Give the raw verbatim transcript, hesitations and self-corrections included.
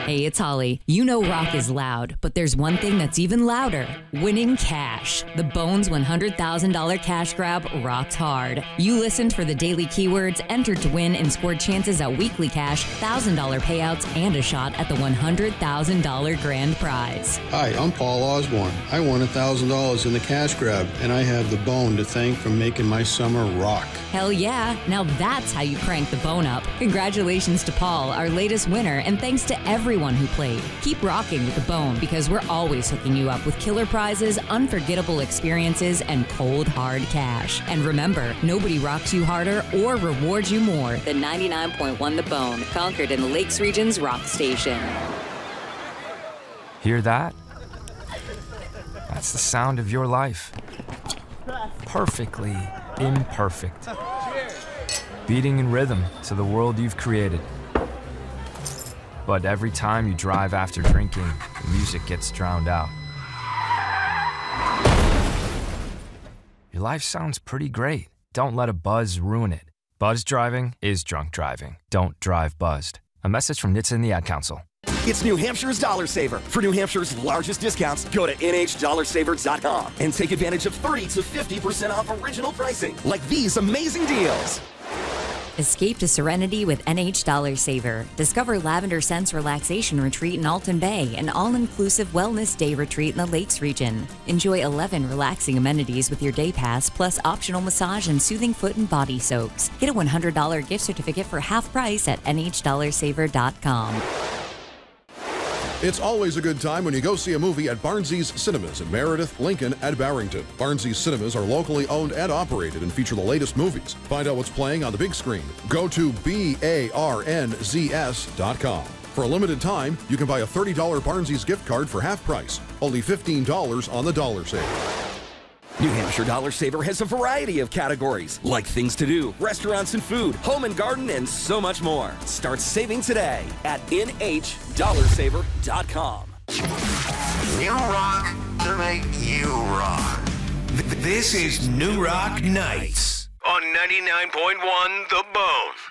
Hey, it's Holly. You know rock is loud, but there's one thing that's even louder. Winning cash. The Bones one hundred thousand dollars cash grab rocks hard. You listened for the daily keywords, entered to win, and scored chances at weekly cash, one thousand dollars payouts, and a shot at the one hundred thousand dollars grand prize. Hi, I'm Paul Osborne. I won one thousand dollars in the cash grab, and I have the Bone to thank for making my summer rock. Hell yeah. Now that's how you crank the Bone up. Congratulations to Paul, our latest winner, and thanks to everyone who played. Keep rocking with the Bone because we're always hooking you up with killer prizes, unforgettable experiences, and cold, hard cash. And remember, nobody rocks you harder or rewards you more than ninety-nine point one The Bone, Concord in the Lakes Region's rock station. Hear that? That's the sound of your life. Perfectly imperfect. Beating in rhythm to the world you've created. But every time you drive after drinking, the music gets drowned out. Your life sounds pretty great. Don't let a buzz ruin it. Buzz driving is drunk driving. Don't drive buzzed. A message from N H T S A and the Ad Council. It's New Hampshire's Dollar Saver. For New Hampshire's largest discounts, go to N H dollar saver dot com and take advantage of thirty to fifty percent off original pricing, like these amazing deals. Escape to serenity with N H Dollar Saver. Discover Lavender Sense Relaxation Retreat in Alton Bay, an all-inclusive wellness day retreat in the Lakes region. Enjoy eleven relaxing amenities with your day pass, plus optional massage and soothing foot and body soaks. Get a one hundred dollars gift certificate for half price at N H dollar saver dot com. It's always a good time when you go see a movie at Barnsley's Cinemas in Meredith, Lincoln, and Barrington. Barnsley's Cinemas are locally owned and operated and feature the latest movies. Find out what's playing on the big screen. Go to B A R N Z S dot com. For a limited time, you can buy a thirty dollars Barnsley's gift card for half price. Only fifteen dollars on the Dollar Save. New Hampshire Dollar Saver has a variety of categories, like things to do, restaurants and food, home and garden, and so much more. Start saving today at N H dollar saver dot com. New rock to make you rock. Th- This is New Rock Nights on ninety-nine point one The Bone.